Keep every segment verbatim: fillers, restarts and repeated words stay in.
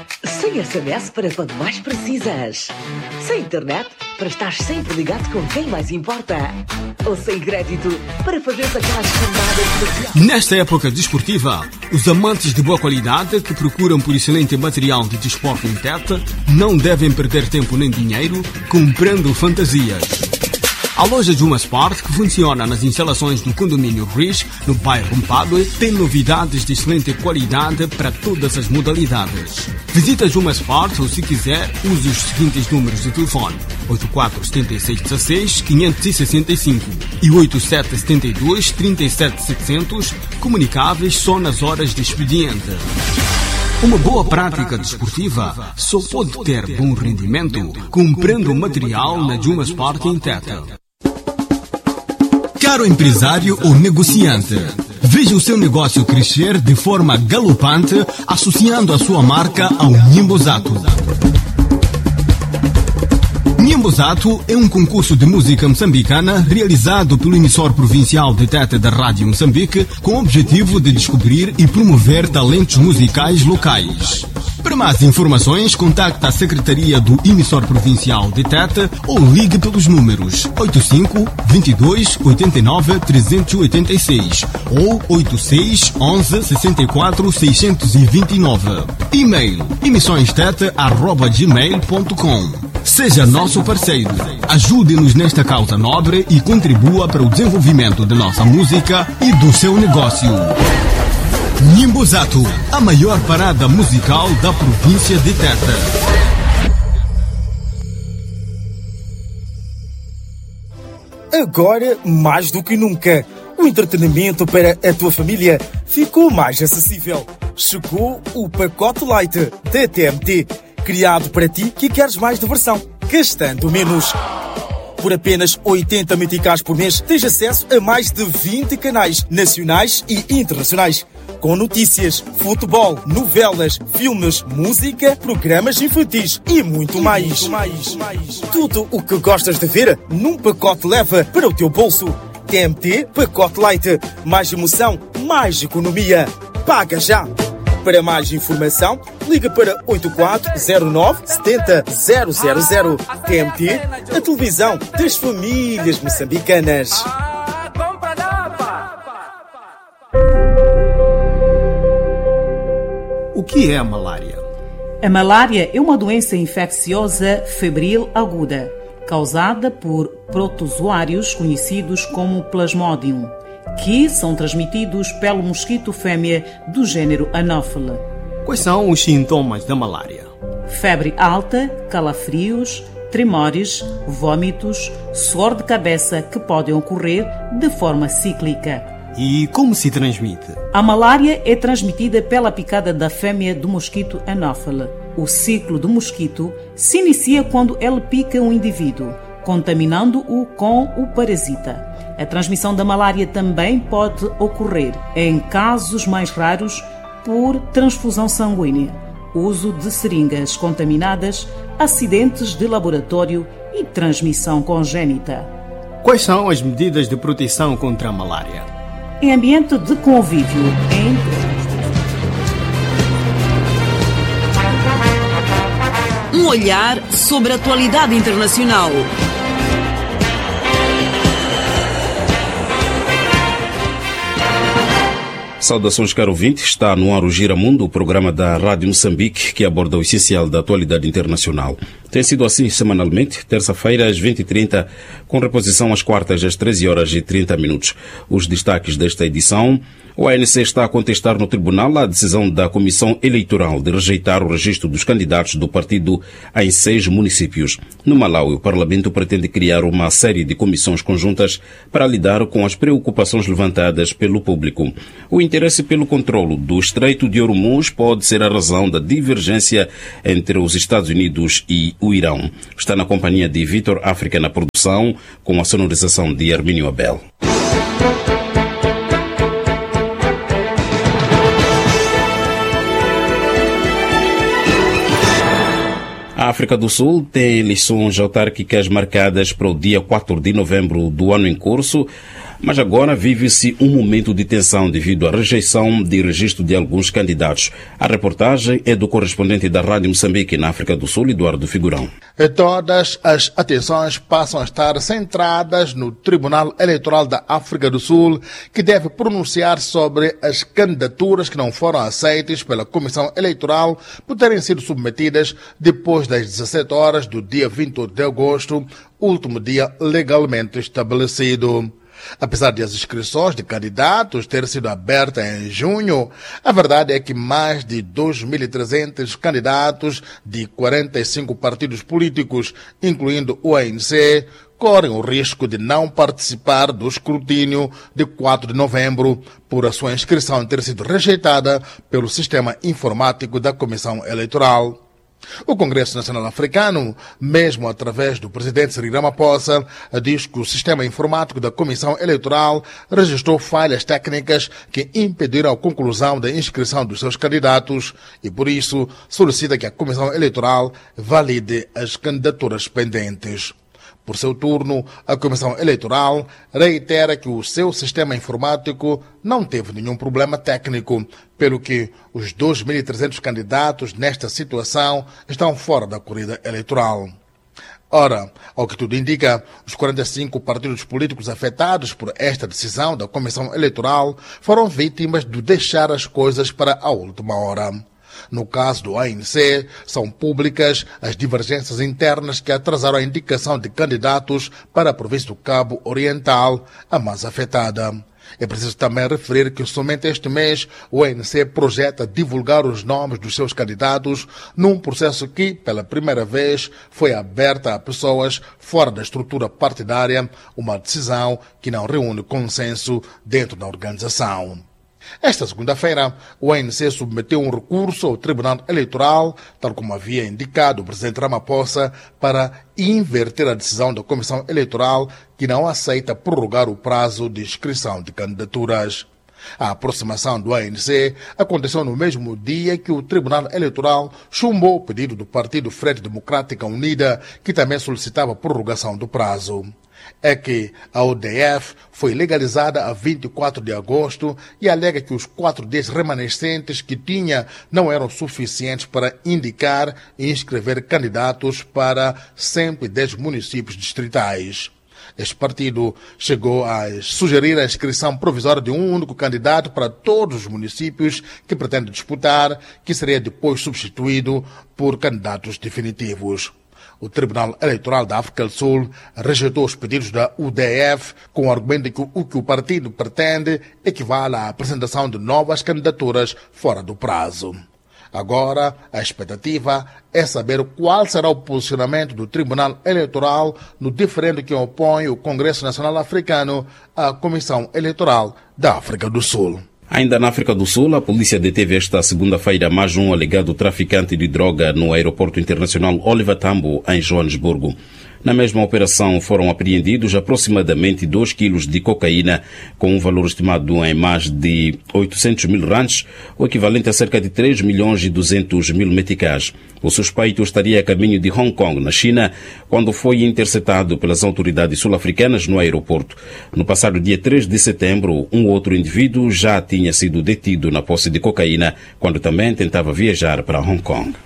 Sem S M S para quando mais precisas. Sem internet para estar sempre ligado com quem mais importa. Ou sem crédito para fazeres aquelas chamadas especiais. Nesta época desportiva, os amantes de boa qualidade que procuram por excelente material de desporto em Tete não devem perder tempo nem dinheiro comprando fantasias. A loja Juma Sport, que funciona nas instalações do condomínio Riz, no bairro Mpadue, tem novidades de excelente qualidade para todas as modalidades. Visita Juma Sport ou, se quiser, use os seguintes números de telefone: oito quatro sete seis um seis cinco seis cinco e oito sete sete dois três sete sete zero zero, comunicáveis só nas horas de expediente. Uma boa prática desportiva só pode ter bom rendimento comprando material na Juma Sport em Tete. Caro empresário ou negociante, veja o seu negócio crescer de forma galopante associando a sua marca ao Nimbozato. Nimbozato é um concurso de música moçambicana realizado pelo emissor provincial de Tete da Rádio Moçambique com o objetivo de descobrir e promover talentos musicais locais. Para mais informações, contacte a Secretaria do Emissor Provincial de Tete ou ligue pelos números oito cinco, vinte e dois, oitenta e nove, trezentos e oitenta e seis ou oito seis, onze, sessenta e quatro, seiscentos e vinte e nove. E-mail emissõestete arroba gmail ponto com. Seja nosso parceiro. Ajude-nos nesta causa nobre e contribua para o desenvolvimento de nossa música e do seu negócio. Nimbozato, a maior parada musical da província de Tete. Agora, mais do que nunca, o entretenimento para a tua família ficou mais acessível. Chegou o pacote Light da T M T, criado para ti que queres mais diversão, gastando menos. Por apenas oitenta meticais por mês, tens acesso a mais de vinte canais nacionais e internacionais, com notícias, futebol, novelas, filmes, música, programas infantis e muito mais. Muito mais, mais. Tudo o que gostas de ver num pacote leva para o teu bolso. T M T Pacote Light. Mais emoção, mais economia. Paga já! Para mais informação, liga para oito quatro zero nove, sete zero zero zero zero. T M T, a televisão das famílias moçambicanas. O que é a malária? A malária é uma doença infecciosa febril aguda, causada por protozoários conhecidos como Plasmodium, que são transmitidos pelo mosquito fêmea do gênero Anopheles. Quais são os sintomas da malária? Febre alta, calafrios, tremores, vômitos, suor de cabeça que podem ocorrer de forma cíclica. E como se transmite? A malária é transmitida pela picada da fêmea do mosquito Anopheles. O ciclo do mosquito se inicia quando ele pica um indivíduo, contaminando-o com o parasita. A transmissão da malária também pode ocorrer, em casos mais raros, por transfusão sanguínea, uso de seringas contaminadas, acidentes de laboratório e transmissão congênita. Quais são as medidas de proteção contra a malária? Em ambiente de convívio entre... Um olhar sobre a atualidade internacional. Saudações, caro ouvinte. Está no ar o Gira Mundo, o programa da Rádio Moçambique que aborda o essencial da atualidade internacional. Tem sido assim semanalmente, terça-feira às vinte e trinta, com reposição às quartas às treze horas e trinta minutos. Os destaques desta edição: o A N C está a contestar no tribunal a decisão da Comissão Eleitoral de rejeitar o registro dos candidatos do partido em seis municípios. No Malawi, o Parlamento pretende criar uma série de comissões conjuntas para lidar com as preocupações levantadas pelo público. O interesse pelo controlo do Estreito de Hormuz pode ser a razão da divergência entre os Estados Unidos e o Irão. Está na companhia de Vitor África na produção, com a sonorização de Hermínio Abel. A África do Sul tem eleições autárquicas marcadas para o dia quatro de novembro do ano em curso. Mas agora vive-se um momento de tensão devido à rejeição de registro de alguns candidatos. A reportagem é do correspondente da Rádio Moçambique na África do Sul, Eduardo Figurão. Todas as atenções passam a estar centradas no Tribunal Eleitoral da África do Sul, que deve pronunciar sobre as candidaturas que não foram aceitas pela Comissão Eleitoral por terem sido submetidas depois das dezessete horas do dia vinte e oito de agosto, último dia legalmente estabelecido. Apesar de as inscrições de candidatos terem sido abertas em junho, a verdade é que mais de dois mil e trezentos candidatos de quarenta e cinco partidos políticos, incluindo o A N C, correm o risco de não participar do escrutínio de quatro de novembro por a sua inscrição ter sido rejeitada pelo sistema informático da Comissão Eleitoral. O Congresso Nacional Africano, mesmo através do presidente Cyril Ramaphosa, diz que o sistema informático da Comissão Eleitoral registrou falhas técnicas que impediram a conclusão da inscrição dos seus candidatos e, por isso, solicita que a Comissão Eleitoral valide as candidaturas pendentes. Por seu turno, a Comissão Eleitoral reitera que o seu sistema informático não teve nenhum problema técnico, pelo que os dois mil e trezentos candidatos nesta situação estão fora da corrida eleitoral. Ora, ao que tudo indica, os quarenta e cinco partidos políticos afetados por esta decisão da Comissão Eleitoral foram vítimas de deixar as coisas para a última hora. No caso do A N C, são públicas as divergências internas que atrasaram a indicação de candidatos para a província do Cabo Oriental, a mais afetada. É preciso também referir que somente este mês o A N C projeta divulgar os nomes dos seus candidatos num processo que, pela primeira vez, foi aberto a pessoas fora da estrutura partidária, uma decisão que não reúne consenso dentro da organização. Esta segunda-feira, o A N C submeteu um recurso ao Tribunal Eleitoral, tal como havia indicado o presidente Ramaphosa, para inverter a decisão da Comissão Eleitoral, que não aceita prorrogar o prazo de inscrição de candidaturas. A aproximação do A N C aconteceu no mesmo dia que o Tribunal Eleitoral chumbou o pedido do Partido Frente Democrática Unida, que também solicitava prorrogação do prazo. É que a O D F foi legalizada a vinte e quatro de agosto e alega que os quatro dias remanescentes que tinha não eram suficientes para indicar e inscrever candidatos para cento e dez municípios distritais. Este partido chegou a sugerir a inscrição provisória de um único candidato para todos os municípios que pretende disputar, que seria depois substituído por candidatos definitivos. O Tribunal Eleitoral da África do Sul rejeitou os pedidos da U D F com o argumento de que o que o partido pretende equivale à apresentação de novas candidaturas fora do prazo. Agora, a expectativa é saber qual será o posicionamento do Tribunal Eleitoral no diferendo que opõe o Congresso Nacional Africano à Comissão Eleitoral da África do Sul. Ainda na África do Sul, a polícia deteve esta segunda-feira mais um alegado traficante de droga no aeroporto internacional Oliver Tambo, em Joanesburgo. Na mesma operação foram apreendidos aproximadamente dois quilos de cocaína, com um valor estimado em mais de oitocentos mil rands, o equivalente a cerca de três milhões e duzentos mil meticais. O suspeito estaria a caminho de Hong Kong, na China, quando foi interceptado pelas autoridades sul-africanas no aeroporto. No passado dia três de setembro, um outro indivíduo já tinha sido detido na posse de cocaína, quando também tentava viajar para Hong Kong.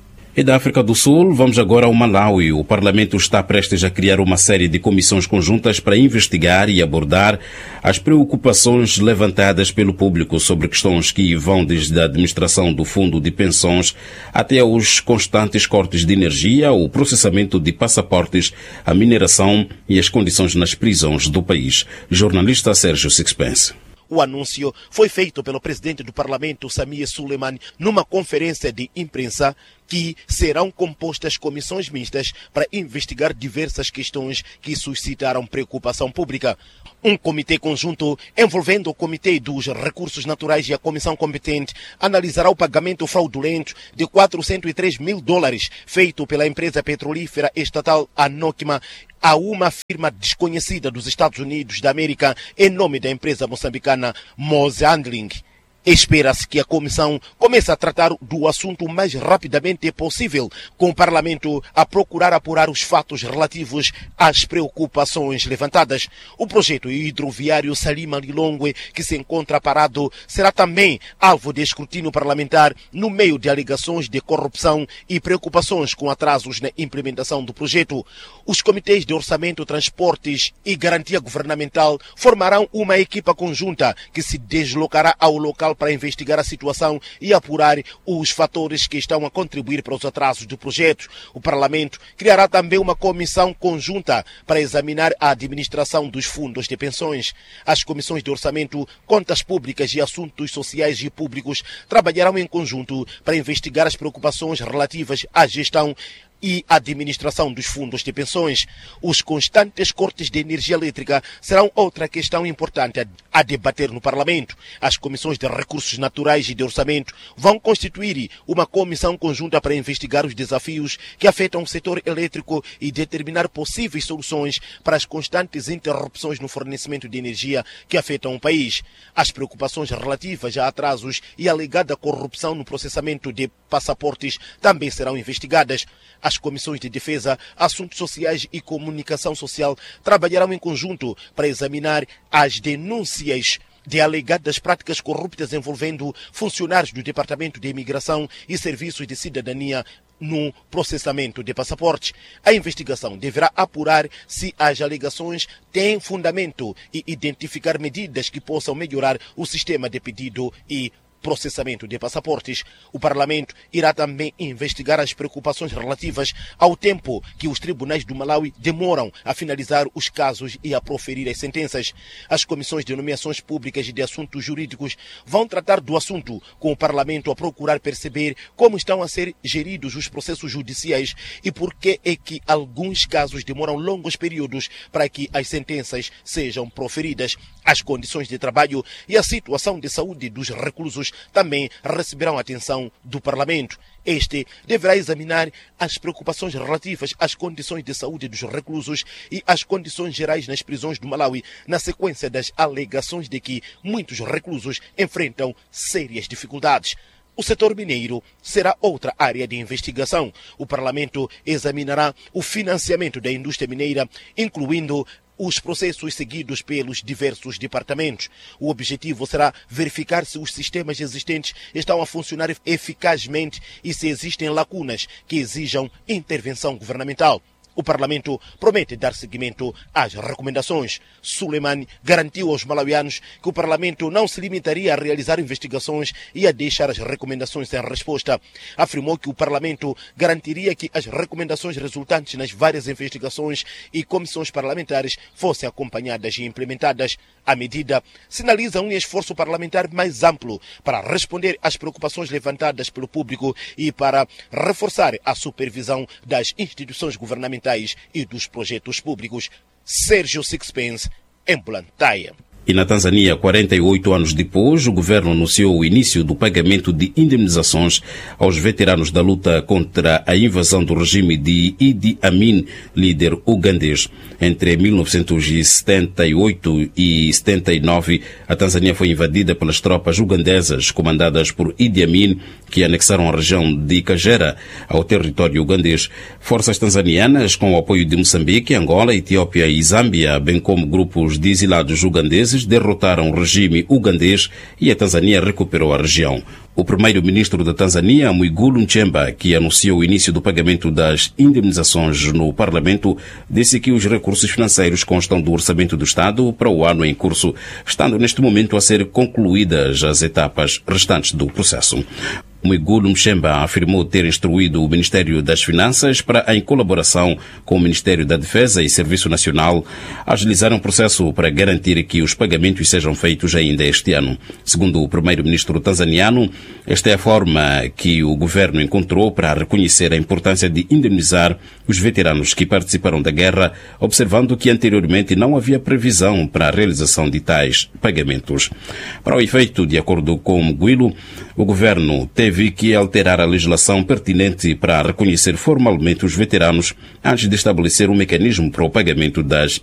E da África do Sul, vamos agora ao Malawi. O Parlamento está prestes a criar uma série de comissões conjuntas para investigar e abordar as preocupações levantadas pelo público sobre questões que vão desde a administração do fundo de pensões até os constantes cortes de energia, o processamento de passaportes, a mineração e as condições nas prisões do país. Jornalista Sérgio Sixpence. O anúncio foi feito pelo presidente do Parlamento, Samia Suleiman, numa conferência de imprensa que serão compostas comissões mistas para investigar diversas questões que suscitaram preocupação pública. Um comitê conjunto envolvendo o Comitê dos Recursos Naturais e a comissão competente analisará o pagamento fraudulento de quatrocentos e três mil dólares feito pela empresa petrolífera estatal Anokima a uma firma desconhecida dos Estados Unidos da América em nome da empresa moçambicana Mozambique. Espera-se que a Comissão comece a tratar do assunto o mais rapidamente possível, com o Parlamento a procurar apurar os fatos relativos às preocupações levantadas. O projeto hidroviário Salima-Lilongwe, que se encontra parado, será também alvo de escrutínio parlamentar no meio de alegações de corrupção e preocupações com atrasos na implementação do projeto. Os comitês de orçamento, transportes e garantia governamental formarão uma equipa conjunta que se deslocará ao local para investigar a situação e apurar os fatores que estão a contribuir para os atrasos do projeto. O Parlamento criará também uma comissão conjunta para examinar a administração dos fundos de pensões. As comissões de orçamento, contas públicas e assuntos sociais e públicos trabalharão em conjunto para investigar as preocupações relativas à gestão e administração dos fundos de pensões. Os constantes cortes de energia elétrica serão outra questão importante a, a debater no Parlamento. As comissões de recursos naturais e de orçamento vão constituir uma comissão conjunta para investigar os desafios que afetam o setor elétrico e determinar possíveis soluções para as constantes interrupções no fornecimento de energia que afetam o país. As preocupações relativas a atrasos e alegada corrupção no processamento de passaportes também serão investigadas. As comissões de defesa, assuntos sociais e comunicação social trabalharão em conjunto para examinar as denúncias de alegadas práticas corruptas envolvendo funcionários do Departamento de Imigração e Serviços de Cidadania no processamento de passaportes. A investigação deverá apurar se as alegações têm fundamento e identificar medidas que possam melhorar o sistema de pedido e processamento de passaportes. O Parlamento irá também investigar as preocupações relativas ao tempo que os tribunais do Malawi demoram a finalizar os casos e a proferir as sentenças. As comissões de nomeações públicas e de assuntos jurídicos vão tratar do assunto, com o Parlamento a procurar perceber como estão a ser geridos os processos judiciais e por que é que alguns casos demoram longos períodos para que as sentenças sejam proferidas. As condições de trabalho e a situação de saúde dos reclusos também receberão atenção do Parlamento. Este deverá examinar as preocupações relativas às condições de saúde dos reclusos e às condições gerais nas prisões do Malawi, na sequência das alegações de que muitos reclusos enfrentam sérias dificuldades. O setor mineiro será outra área de investigação. O Parlamento examinará o financiamento da indústria mineira, incluindo os processos seguidos pelos diversos departamentos. O objetivo será verificar se os sistemas existentes estão a funcionar eficazmente e se existem lacunas que exijam intervenção governamental. O Parlamento promete dar seguimento às recomendações. Suleiman garantiu aos malawianos que o Parlamento não se limitaria a realizar investigações e a deixar as recomendações sem resposta. Afirmou que o Parlamento garantiria que as recomendações resultantes nas várias investigações e comissões parlamentares fossem acompanhadas e implementadas. A medida sinaliza um esforço parlamentar mais amplo para responder às preocupações levantadas pelo público e para reforçar a supervisão das instituições governamentais e dos projetos públicos. Sérgio Sixpence, em Blantyre. E na Tanzânia, quarenta e oito anos depois, o governo anunciou o início do pagamento de indemnizações aos veteranos da luta contra a invasão do regime de Idi Amin, líder ugandês. Entre mil novecentos e setenta e oito e setenta e nove, a Tanzânia foi invadida pelas tropas ugandesas comandadas por Idi Amin, que anexaram a região de Kagera ao território ugandês. Forças tanzanianas, com o apoio de Moçambique, Angola, Etiópia e Zâmbia, bem como grupos de exilados ugandeses, derrotaram o regime ugandês e a Tanzânia recuperou a região. O primeiro-ministro da Tanzânia, Mwigulu Nchemba, que anunciou o início do pagamento das indemnizações no Parlamento, disse que os recursos financeiros constam do orçamento do Estado para o ano em curso, estando neste momento a ser concluídas as etapas restantes do processo. Mwigulu Nchemba afirmou ter instruído o Ministério das Finanças para, em colaboração com o Ministério da Defesa e Serviço Nacional, agilizar um processo para garantir que os pagamentos sejam feitos ainda este ano. Segundo o primeiro-ministro tanzaniano, esta é a forma que o governo encontrou para reconhecer a importância de indemnizar os veteranos que participaram da guerra, observando que anteriormente não havia previsão para a realização de tais pagamentos. Para o efeito, de acordo com Mwigulu, o governo teve que alterar a legislação pertinente para reconhecer formalmente os veteranos antes de estabelecer um mecanismo para o pagamento das